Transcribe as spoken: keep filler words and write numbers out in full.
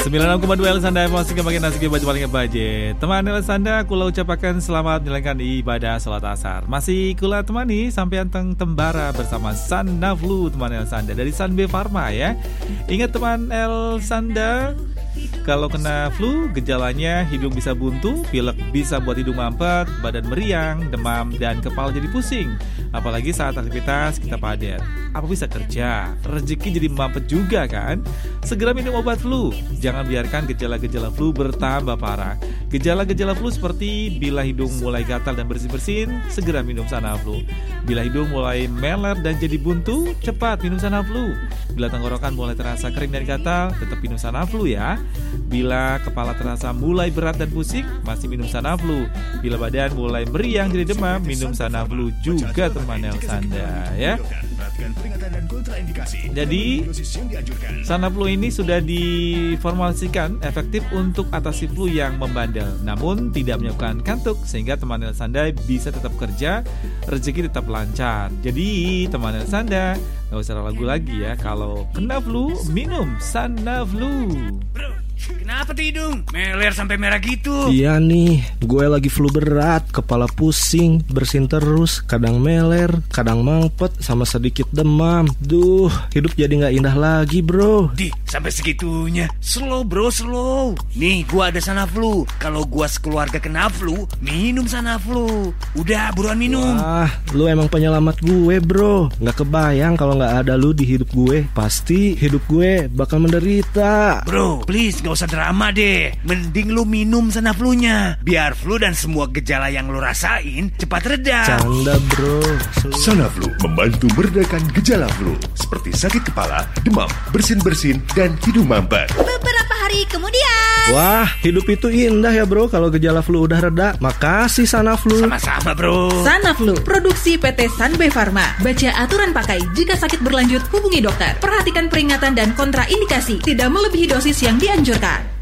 sembilan puluh enam koma dua Elsanda emosi kebagian nasi baju paling budget. Teman Elsanda kula ucapakan selamat menjalankan ibadah salat asar. Masih kula temani sampai anteng tembara bersama Sanaflu teman Elsanda dari Sanbe Pharma ya. Ingat teman Elsanda, kalau kena flu, gejalanya hidung bisa buntu, pilek bisa buat hidung mampet, badan meriang, demam, dan kepala jadi pusing. Apalagi saat aktivitas kita padat. Apa bisa kerja? Rezeki jadi mampet juga kan? Segera minum obat flu. Jangan biarkan gejala-gejala flu bertambah parah. Gejala-gejala flu seperti bila hidung mulai gatal dan bersin-bersin, segera minum Sanaflu. Bila hidung mulai meler dan jadi buntu, cepat minum Sanaflu. Bila tenggorokan mulai terasa kering dan gatal, tetap minum Sanaflu ya. Bila kepala terasa mulai berat dan pusing, masih minum Sanaflu. Bila badan mulai meriang jadi demam, minum Sanaflu juga teman Elsanda ya. Jadi Sanaflu ini sudah diformulasikan efektif untuk atasi flu yang membandel, namun tidak menyebabkan kantuk, sehingga teman Elsanda bisa tetap kerja, rezeki tetap lancar. Jadi teman Elsanda gak usah ragu lagi ya, kalau kena flu minum Sanaflu. Kenapa tuh hidung? Meler sampai merah gitu. Iya nih, gue lagi flu berat, kepala pusing, bersin terus, kadang meler, kadang mampet, sama sedikit demam. Duh, hidup jadi gak indah lagi bro. Di, sampai segitunya. Slow bro, slow. Nih, gue ada Sanaflu. Kalau gue sekeluarga kena flu, minum Sanaflu. Udah, buruan minum. Wah, lu emang penyelamat gue bro. Gak kebayang kalau gak ada lu di hidup gue. Pasti hidup gue bakal menderita. Bro, please gak usah drama deh. Mending lu minum Sanaflunya, biar flu dan semua gejala yang lu rasain cepat reda. Canda bro. Sanaflu membantu meredakan gejala flu seperti sakit kepala, demam, bersin-bersin, dan hidung mampet. Beberapa hari kemudian. Wah, hidup itu indah ya bro kalau gejala flu udah reda. Makasih Sanaflu. Sama-sama bro. Sanaflu, produksi P T Sanbe Pharma. Baca aturan pakai. Jika sakit berlanjut, hubungi dokter. Perhatikan peringatan dan kontraindikasi. Tidak melebihi dosis yang dianjurkan.